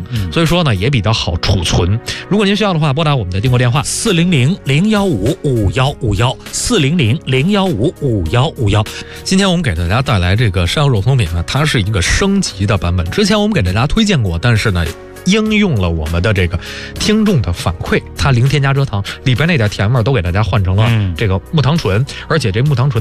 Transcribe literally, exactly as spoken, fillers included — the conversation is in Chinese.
装，所以说呢也比较好储存。如果您需要的话，拨打我们的订购电话四零零零幺五五幺五幺四零零零幺五五幺五幺。今天我们给大家带来这个山药肉松饼呢，它是一个升级的版本。之前我们给大家推荐过，但是呢应用了我们的这个听众的反馈，它零添加蔗糖，里边那点甜味都给大家换成了这个木糖醇，而且这木糖醇